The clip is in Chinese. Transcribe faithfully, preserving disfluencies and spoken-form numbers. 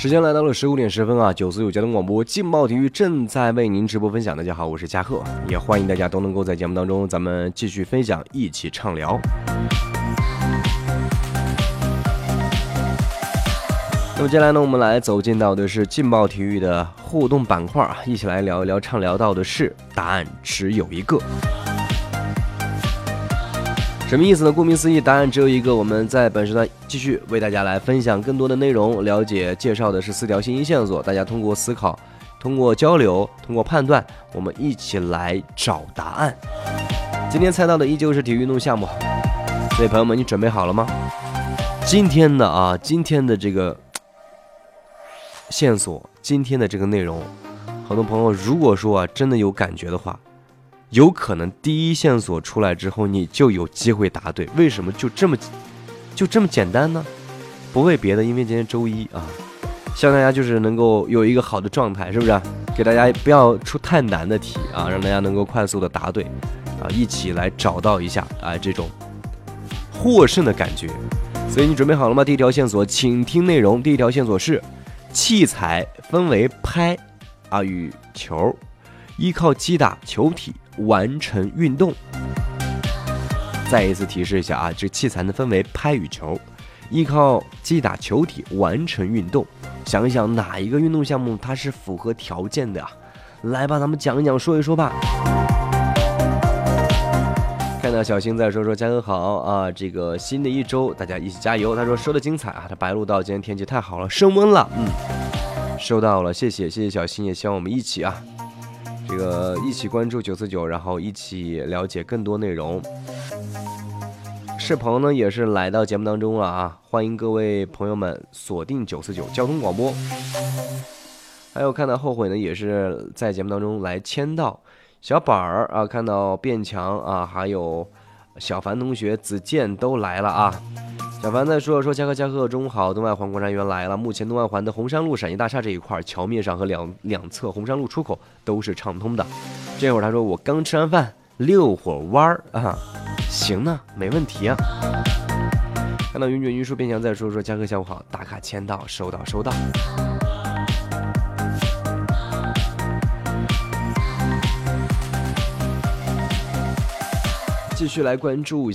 时间来到了十五点十分啊，九四九交通广播劲爆体育正在为您直播分享。大家好，我是嘉贺，也欢迎大家都能够在节目当中咱们继续分享，一起畅聊。那么接下来呢，我们来走进到的是劲爆体育的互动板块啊，一起来聊一聊，畅聊到的是答案只有一个。什么意思呢？顾名思义，答案只有一个。我们在本时段继续为大家来分享更多的内容，了解介绍的是四条信息线索。大家通过思考，通过交流，通过判断，我们一起来找答案。今天猜到的依旧是体育运动项目，所以朋友们，你准备好了吗？今天的啊，今天的这个线索，今天的这个内容，很多朋友如果说啊真的有感觉的话，有可能第一线索出来之后，你就有机会答对。为什么就这么就这么简单呢？不为别的，因为今天周一啊，希望大家就是能够有一个好的状态，是不是？给大家不要出太难的题啊，让大家能够快速的答对啊，一起来找到一下啊这种获胜的感觉。所以你准备好了吗？第一条线索，请听内容。第一条线索是器材分为拍啊与球，依靠击打球体完成运动。再一次提示一下啊，这器材呢分为拍与球，依靠击打球体完成运动。想一想哪一个运动项目它是符合条件的啊？来吧，咱们讲一讲，说一说吧。看到小新在说说嘉哥好啊，这个新的一周大家一起加油。他说说的精彩啊，他白鹭到今天天气太好了，升温了，嗯，收到了，谢谢谢谢小新，也希望我们一起啊。这个一起关注九四九，然后一起了解更多内容。世鹏呢也是来到节目当中了啊，欢迎各位朋友们锁定九四九交通广播。还有看到后悔呢，也是在节目当中来签到。小宝儿啊，看到变强啊，还有小凡同学、子健都来了啊。小凡在说说嘉禾嘉禾中好，东外环观察员来了。目前东外环的红山路陕西大厦这一块桥面上和两两侧红山路出口都是畅通的。这会儿他说我刚吃完饭，溜会儿弯儿啊，行呢，没问题啊。看到云卷云舒变强在说说嘉禾下午好，打卡签到，收到收到。继续来关注